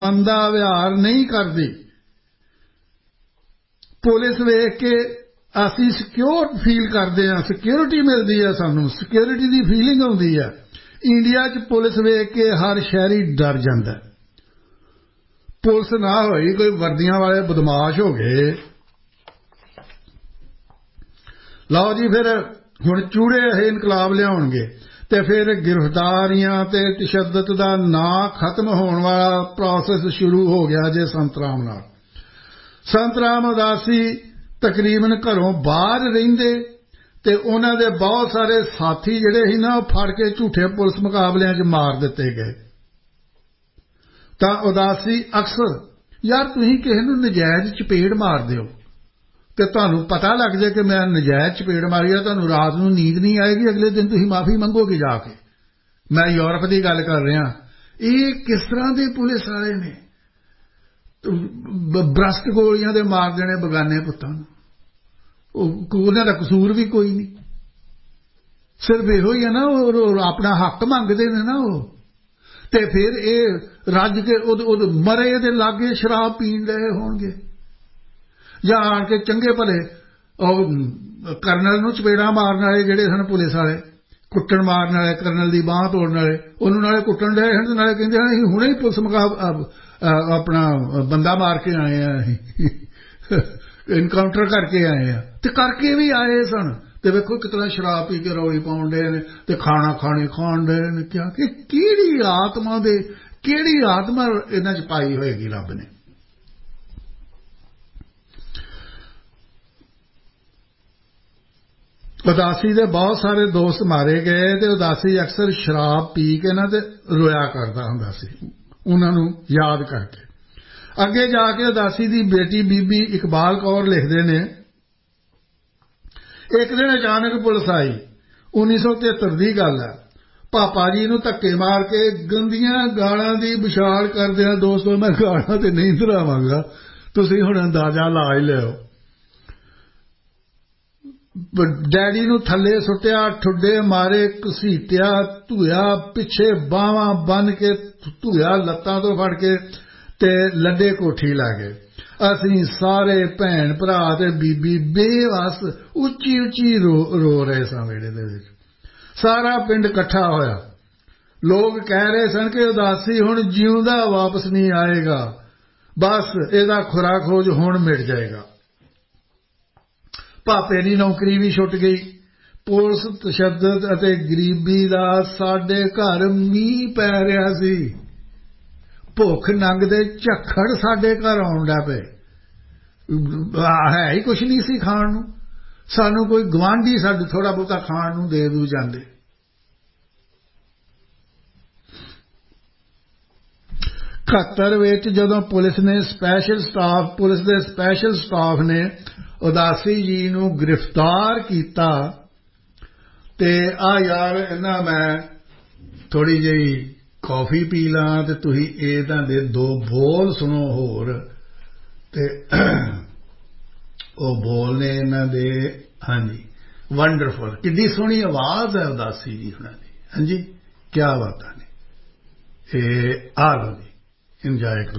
ਬੰਦਾ ਵਿਹਾਰ ਨਹੀਂ ਕਰਦੀ। ਪੁਲਿਸ ਵੇਖ ਕੇ ਅਸੀਂ ਸਿਕਿਉਰ ਫੀਲ ਕਰਦੇ ਹਾਂ, ਸਿਕਿਉਰਿਟੀ ਮਿਲਦੀ ਹੈ, ਸਾਨੂੰ ਸਿਕਿਉਰਿਟੀ ਦੀ ਫੀਲਿੰਗ ਆਉਂਦੀ ਹੈ। ਇੰਡੀਆ 'ਚ ਪੁਲਿਸ ਵੇਖ ਕੇ ਹਰ ਸ਼ਹਿਰੀ ਡਰ ਜਾਂਦਾ। ਪੁਲਿਸ ਨਾ ਹੋਈ, ਕੋਈ ਵਰਦੀਆਂ ਵਾਲੇ ਬਦਮਾਸ਼ ਹੋ ਗਏ, ਲਓ ਜੀ ਫਿਰ ਹੁਣ ਚੂੜੇ ਇਹ ਇਨਕਲਾਬ ਲਿਆਉਣਗੇ ਤੇ ਫਿਰ ਗ੍ਰਿਫਤਾਰੀਆਂ ਤੇ ਤਸ਼ੱਦਦ ਦਾ ਨਾਂ ਖਤਮ ਹੋਣ ਵਾਲਾ ਪ੍ਰੋਸੈਸ ਸ਼ੁਰੂ ਹੋ ਗਿਆ ਜੇ ਸੰਤ ਰਾਮ ਨਾਲ। ਸੰਤ ਰਾਮ ਉਦਾਸੀ ਤਕਰੀਬਨ ਘਰੋਂ ਬਾਹਰ ਰਹਿੰਦੇ ਤੇ ਉਹਨਾਂ ਦੇ ਬਹੁਤ ਸਾਰੇ ਸਾਥੀ ਜਿਹੜੇ ਸੀ ਨਾ, ਉਹ ਫੜ ਕੇ ਝੂਠੇ ਪੁਲਿਸ ਮੁਕਾਬਲਿਆਂ 'ਚ ਮਾਰ ਦਿੱਤੇ ਗਏ। ਤਾਂ ਉਦਾਸੀ ਅਕਸਰ, ਯਾਰ ਤੁਸੀਂ ਕਿਸੇ ਨੂੰ ਨਜਾਇਜ਼ ਚਪੇੜ ਮਾਰ ਦਿਓ ਤੇ ਤੁਹਾਨੂੰ ਪਤਾ ਲੱਗ ਜਾਏ ਕਿ ਮੈਂ ਨਜਾਇਜ਼ ਚਪੇੜ ਮਾਰੀ ਆ, ਤੁਹਾਨੂੰ ਰਾਤ ਨੂੰ ਨੀਂਦ ਨਹੀਂ ਆਏਗੀ, ਅਗਲੇ ਦਿਨ ਤੁਸੀਂ ਮਾਫੀ ਮੰਗੋਗੇ ਜਾ ਕੇ। ਮੈਂ ਯੂਰਪ ਦੀ ਗੱਲ ਕਰ ਰਿਹਾ। ਇਹ ਕਿਸ ਤਰ੍ਹਾਂ ਦੇ ਪੁਲਿਸ ਵਾਲੇ ਨੇ, ਬਰਸਟ ਗੋਲੀਆਂ ਦੇ ਮਾਰ ਦੇਣੇ ਬਗਾਨੇ ਪੁੱਤਾਂ ਨੂੰ। ਉਹਨਾਂ ਦਾ ਕਸੂਰ ਵੀ ਕੋਈ ਨਹੀਂ, ਸਿਰਫ ਇਹੋ ਹੀ ਹੈ ਨਾ, ਉਹ ਆਪਣਾ ਹੱਕ ਮੰਗਦੇ ਨੇ ਨਾ ਉਹ। ਤੇ ਫਿਰ ਇਹ ਰੱਜ ਕੇ ਮਰੇ ਦੇ ਲਾਗੇ ਸ਼ਰਾਬ ਪੀਣ ਰਹੇ ਹੋਣਗੇ, ਜਾਂ ਆਣ ਕੇ ਚੰਗੇ ਭਲੇ ਉਹ ਕਰਨਲ ਨੂੰ ਚਪੇੜਾਂ ਮਾਰਨ ਵਾਲੇ ਜਿਹੜੇ ਸਨ ਪੁਲਿਸ ਵਾਲੇ, ਕੁੱਟਣ ਮਾਰਨ ਵਾਲੇ, ਕਰਨਲ ਦੀ ਬਾਂਹ ਤੋੜਨ ਵਾਲੇ, ਉਹਨੂੰ ਨਾਲੇ ਕੁੱਟਣ ਰਹੇ ਹਨ ਤੇ ਨਾਲੇ ਕਹਿੰਦੇ ਹਨ ਅਸੀਂ ਹੁਣੇ ਹੀ ਪੁਲਿਸ ਆਪਣਾ ਬੰਦਾ ਮਾਰ ਕੇ ਆਏ ਆ, ਅਸੀਂ ਇਨਕਾਊਂਟਰ ਕਰਕੇ ਆਏ ਆ। ਤੇ ਕਰਕੇ ਵੀ ਆਏ ਸਨ ਤੇ ਵੇਖੋ ਕਿਤਨਾ ਸ਼ਰਾਬ ਪੀ ਕੇ ਰੌਲੀ ਪਾਉਣ ਡੇ ਨੇ ਤੇ ਖਾਣਾ ਖਾਣ ਡੇ ਨੇ। ਕਿਹਾ ਕਿ ਕਿਹੜੀ ਆਤਮਾ ਇਹਨਾਂ 'ਚ ਪਾਈ ਹੋਏਗੀ ਰੱਬ ਨੇ। ਉਦਾਸੀ ਦੇ ਬਹੁਤ ਸਾਰੇ ਦੋਸਤ ਮਾਰੇ ਗਏ ਤੇ ਉਦਾਸੀ ਅਕਸਰ ਸ਼ਰਾਬ ਪੀ ਕੇ ਨਾ ਤੇ ਰੋਇਆ ਕਰਦਾ ਹੁੰਦਾ ਸੀ ਉਹਨਾਂ ਨੂੰ ਯਾਦ ਕਰਕੇ। ਅੱਗੇ ਜਾ ਕੇ ਉਦਾਸੀ ਦੀ ਬੇਟੀ ਬੀਬੀ ਇਕਬਾਲ ਕੌਰ ਲਿਖਦੇ ਨੇ, ਇੱਕ ਦਿਨ ਅਚਾਨਕ ਪੁਲਿਸ ਆਈ, 1973 ਦੀ ਗੱਲ ਹੈ। ਪਾਪਾ ਜੀ ਨੂੰ ਧੱਕੇ ਮਾਰ ਕੇ ਗੰਦੀਆਂ ਗਾਲਾਂ ਦੀ ਵਿਛਾੜ ਕਰਦਿਆਂ, ਦੋਸਤੋ ਮੈਂ ਗਾਲਾਂ ਤੇ ਨਹੀਂ ਦੁਹਰਾਵਾਂਗਾ, ਤੁਸੀਂ ਹੁਣ ਅੰਦਾਜ਼ਾ ਲਾ ਹੀ ਲਿਓ। ਡੈਡੀ ਨੂੰ ਥੱਲੇ ਸੁੱਟਿਆ, ਠੁੱਡੇ ਮਾਰੇ, ਘਸੀਟਿਆ, ਧੂਇਆ, ਪਿੱਛੇ ਬਾਹਾਂ ਬੰਨ ਕੇ ਧੂਇਆ, ਲੱਤਾਂ ਤੋਂ ਫੜ ਕੇ ਤੇ ਲੱਡੇ ਕੋਠੀ ਲੈ ਗਏ। ਅਸੀਂ ਸਾਰੇ ਭੈਣ ਭਰਾ ਤੇ ਬੀਬੀ ਬੇਵੱਸ ਉੱਚੀ ਉੱਚੀ ਰੋ ਰਹੇ ਸਾਂ ਵਿਹੜੇ ਦੇ ਵਿੱਚ। ਸਾਰਾ ਪਿੰਡ ਇਕੱਠਾ ਹੋਇਆ। ਲੋਕ ਕਹਿ ਰਹੇ ਸਨ ਕਿ ਉਦਾਸੀ ਹੁਣ ਜਿਉਂਦਾ ਵਾਪਸ ਨਹੀਂ ਆਏਗਾ, ਬਸ ਇਹਦਾ ਖੁਰਾ ਖੋਜ ਹੁਣ ਮਿਟ ਜਾਏਗਾ। ਭਾਪੇ ਦੀ ਨੌਕਰੀ ਵੀ ਛੁੱਟ ਗਈ। ਪੁਲਿਸ, ਤਸ਼ੱਦਦ ਅਤੇ ਗਰੀਬੀ ਦਾ ਸਾਡੇ ਘਰ ਮੀਂਹ ਪੈ ਰਿਹਾ ਸੀ। ਭੁੱਖ ਨੰਗ ਦੇ ਝੱਖੜ ਸਾਡੇ ਘਰ ਆਉਣ ਲੱਗ ਪਏ। ਹੈ ਹੀ ਕੁਛ ਨਹੀਂ ਸੀ ਖਾਣ ਨੂੰ। ਸਾਨੂੰ ਕੋਈ ਗਵਾਂਢੀ ਸਾਨੂੰ ਥੋੜ੍ਹਾ ਬਹੁਤਾ ਖਾਣ ਨੂੰ ਦੇ ਦੂ ਜਾਂਦੇ। 71 ਵਿੱਚ ਜਦੋਂ ਪੁਲਿਸ ਦੇ ਸਪੈਸ਼ਲ ਸਟਾਫ ਨੇ ਉਦਾਸੀ ਜੀ ਨੂੰ ਗ੍ਰਿਫਤਾਰ ਕੀਤਾ ਤੇ ਯਾਰ ਇਹਨਾਂ ਮੈਂ ਥੋੜ੍ਹੀ ਜਿਹੀ ਕੌਫੀ ਪੀ ਲਾਂ ਤੇ ਤੁਸੀਂ ਇਹਨਾਂ ਦੇ 2 ਬੋਲ ਸੁਣੋ ਹੋਰ। ਤੇ ਉਹ ਬੋਲ ਨੇ ਇਹਨਾਂ ਦੇ, ਹਾਂਜੀ, ਵੰਡਰਫੁਲ, ਕਿੱਡੀ ਸੋਹਣੀ ਆਵਾਜ਼ ਹੈ ਉਦਾਸੀ ਜੀ ਹੁਣਾਂ ਦੀ। ਹਾਂਜੀ, ਕਿਆ ਬਾਤਾਂ ਨੇ। ਇਹ ਆ ਲਓ ਜੀ, ਇੰਜੋਏ ਕਰੋ।